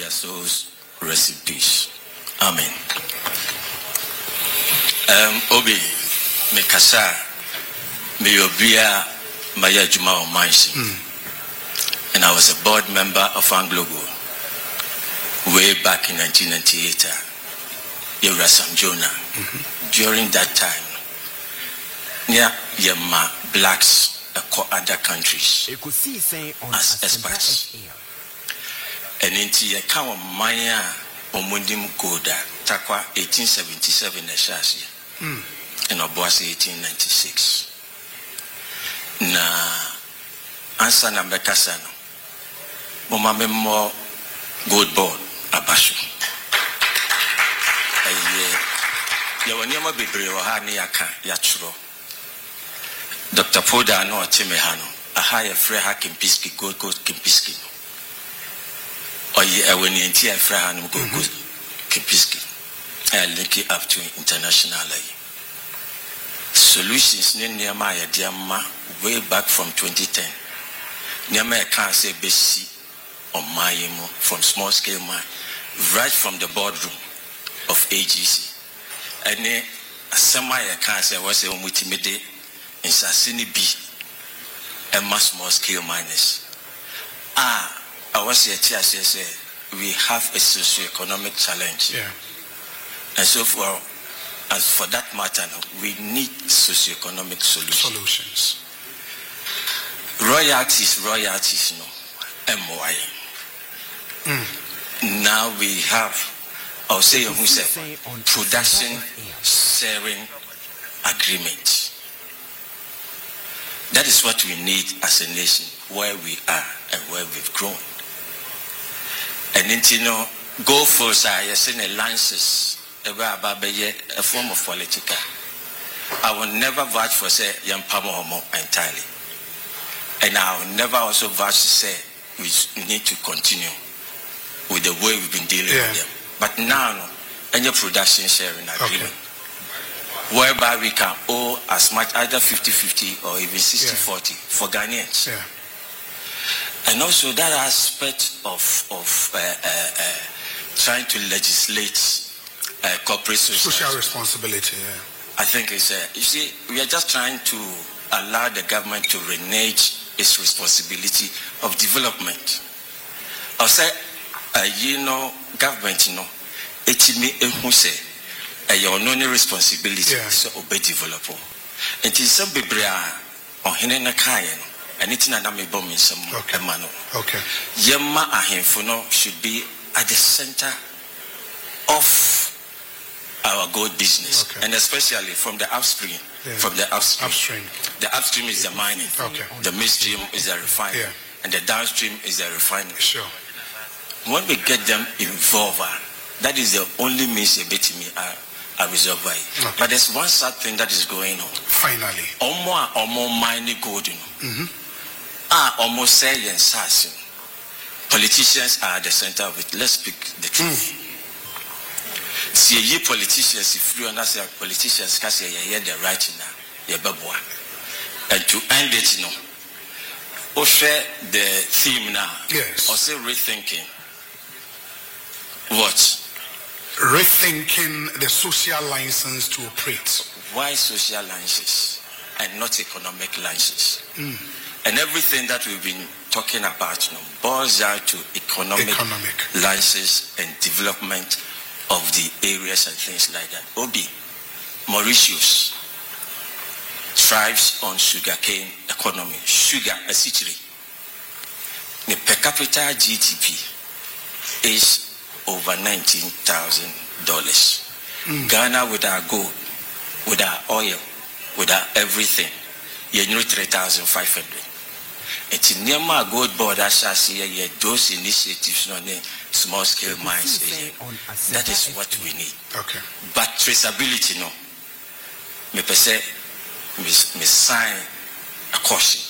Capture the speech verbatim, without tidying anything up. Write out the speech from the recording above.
their souls rest in peace. Amen. Um, Obi, me kasa, me obia maya juma o mansi, and I was a board member of Anglogo way back in nineteen ninety-eight. Yura Sam Jonah. During that time, near Yama blacks across other countries as experts. And into a kind of Maya Omundim Goda, Takwa eighteen seventy-seven, and Obuasi eighteen ninety-six. Na answer number Kasano, Momame mo gold board Abashu. Yawanyama Bibri or Haniaka Yachro. Doctor Poda no Timehano, a higher free hacking Piski, Gold Coast Kimpiski. Or ye when you enter Frahan go good Kimpiski. I link it up to internationally. Solutions near Maya Diama way back from twenty ten. Nyama can't say basi or Mayimo from small scale mine, right from the boardroom of A G C. And then some I can't say was a multimedia in Sassini B and much small scale miners. Ah, I was here to say we have a socio-economic challenge. Yeah. And so for as for that matter, we need socio-economic solutions. Solutions. Royalties, royalties, no. M Y. Mm. Now we have, I'll say, who said production sharing agreement. That is what we need as a nation, where we are and where we've grown. And then, you know, go for yes, in alliances, a form of political. I will never vouch for say Yampamo Homo entirely. And I will never also vouch to say we need to continue with the way we've been dealing yeah. with them. But now, no, any production sharing agreement, okay. whereby we can owe as much, either fifty fifty or even sixty forty yeah. for Ghanaians. Yeah. And also that aspect of, of uh, uh, uh, trying to legislate uh, corporate social, social responsibility. Yeah. I think it's, uh, you see, we are just trying to allow the government to renege its responsibility of development. I'll say, uh, you know, government, you know, it's me who say, your only responsibility yeah. is to obey developer. It is some people on Hinena Kayan. Anything that may bomb in some okay. manner. Okay. Yema Ahimfuno should be at the center of our gold business, okay. and especially from the upstream. Yeah. From the upstream. upstream. The upstream is the mining. Okay. The midstream is the refining, yeah. and the downstream is the refining. Sure. When we get them involved, that is the only means a bit me are. I resolve it. Okay. But there's one sad thing that is going on. Finally. Omo omo mining gold, you know. Mm-hmm. Ah, almost say and sassy. Politicians are at the center of it. Let's speak the truth. Mm. See, ye politicians, if you understand politicians, because you hear the right now, you babwa. And to end it, you know, or share the theme now. Yes. Or say rethinking. What? Rethinking the social license to operate. Why social licenses and not economic licenses? Mm. And everything that we've been talking about, you know, boils down to economic, economic licenses and development of the areas and things like that. Obi, Mauritius thrives on sugarcane economy. Sugar, a city. The per capita G D P is over nineteen thousand dollars. Mm. Ghana with our gold, with our oil, with our everything, you know three thousand five hundred. It's in Myanmar gold board as I see those initiatives on small scale mines. That is what we need. Okay. But traceability, no. Me per se, me sign a caution.